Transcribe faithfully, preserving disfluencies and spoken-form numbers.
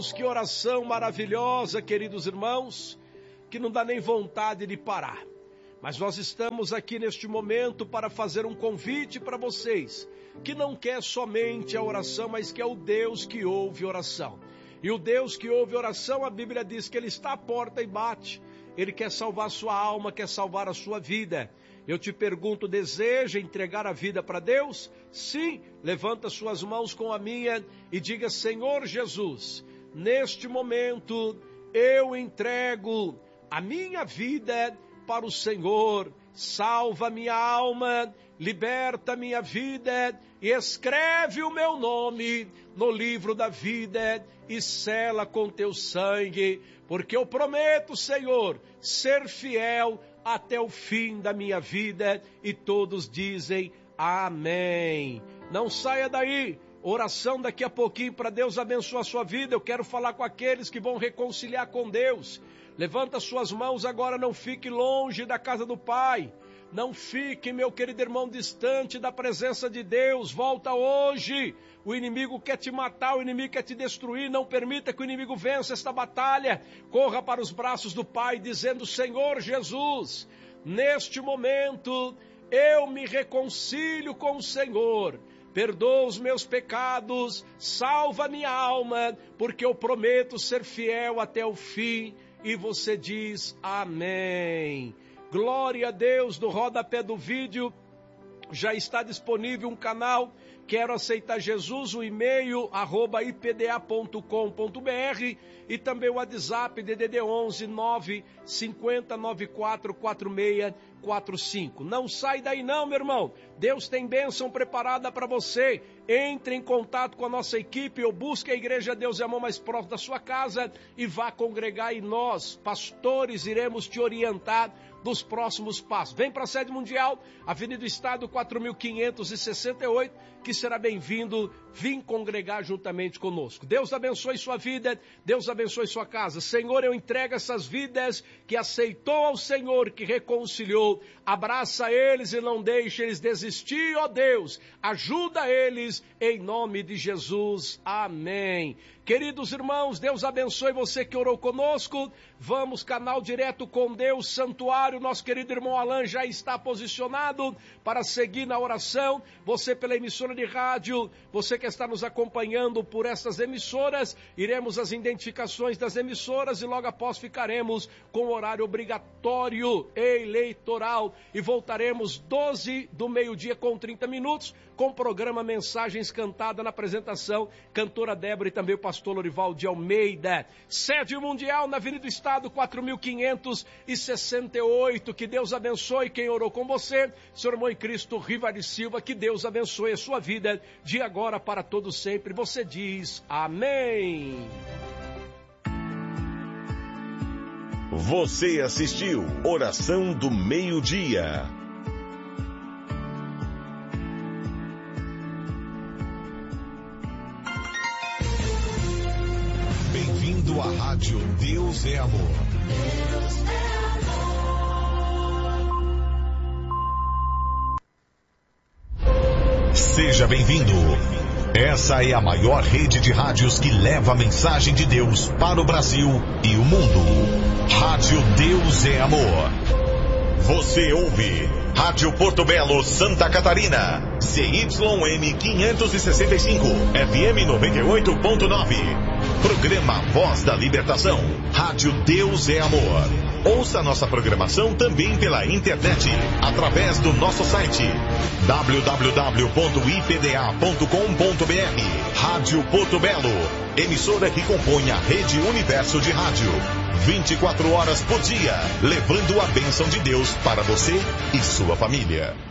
Que oração maravilhosa, queridos irmãos, que não dá nem vontade de parar. Mas nós estamos aqui neste momento para fazer um convite para vocês, que não quer somente a oração, mas que é o Deus que ouve oração. E o Deus que ouve oração, a Bíblia diz que Ele está à porta e bate. Ele quer salvar a sua alma, quer salvar a sua vida. Eu te pergunto, deseja entregar a vida para Deus? Sim, levanta suas mãos com a minha e diga: Senhor Jesus, neste momento, eu entrego a minha vida para o Senhor. Salva minha alma, liberta minha vida e escreve o meu nome no livro da vida e sela com teu sangue, porque eu prometo, Senhor, ser fiel até o fim da minha vida. E todos dizem amém. Não saia daí. Oração daqui a pouquinho para Deus abençoar a sua vida. Eu quero falar com aqueles que vão reconciliar com Deus. Levanta suas mãos agora, não fique longe da casa do Pai. Não fique, meu querido irmão, distante da presença de Deus. Volta hoje. O inimigo quer te matar, o inimigo quer te destruir. Não permita que o inimigo vença esta batalha. Corra para os braços do Pai, dizendo: Senhor Jesus, neste momento eu me reconcilio com o Senhor. Perdoa os meus pecados, salva minha alma, porque eu prometo ser fiel até o fim. E você diz amém. Glória a Deus. No rodapé do vídeo já está disponível um canal Quero Aceitar Jesus, o e-mail arroba i p d a ponto com ponto b r e também o WhatsApp D D D onze nove cinco zero nove quatro quatro seis quatro cinco. Não sai daí não, meu irmão. Deus tem bênção preparada para você. Entre em contato com a nossa equipe ou busque a Igreja Deus é Amor mais próximo da sua casa e vá congregar, e nós, pastores, iremos te orientar dos próximos passos. Vem para a sede mundial, Avenida do Estado quatro mil quinhentos e sessenta e oito, que será bem-vindo. Vim congregar juntamente conosco. Deus abençoe sua vida, Deus abençoe sua casa. Senhor, eu entrego essas vidas que aceitou ao Senhor, que reconciliou. Abraça eles e não deixe eles desistir, ó Deus. Ajuda eles em nome de Jesus. Amém. Queridos irmãos, Deus abençoe você que orou conosco. Vamos, canal Direto com Deus, Santuário. Nosso querido irmão Alan já está posicionado para seguir na oração. Você pela emissora de rádio, você que está nos acompanhando por essas emissoras, iremos às identificações das emissoras e logo após ficaremos com o horário obrigatório eleitoral e voltaremos doze do meio-dia com trinta minutos com o programa Mensagens Cantada, na apresentação cantora Débora e também o pastor Lorival de Almeida. Sede mundial na Avenida do Estado quatro mil quinhentos e sessenta e oito. Que Deus abençoe quem orou com você. Seu irmão em Cristo, Rivari Silva, que Deus abençoe a sua vida de agora para todo sempre. Você diz amém. Você assistiu Oração do Meio-Dia. Bem-vindo à Rádio Deus é Amor. Deus é amor. Seja bem-vindo. Essa é a maior rede de rádios que leva a mensagem de Deus para o Brasil e o mundo. Rádio Deus é Amor. Você ouve Rádio Porto Belo, Santa Catarina, C Y M quinhentos e sessenta e cinco, F M noventa e oito ponto nove. Programa Voz da Libertação. Rádio Deus é Amor. Ouça nossa programação também pela internet, através do nosso site w w w ponto i p d a ponto com ponto b r. Rádio Porto Belo, emissora que compõe a Rede Universo de Rádio. vinte e quatro horas por dia, levando a bênção de Deus para você e sua família.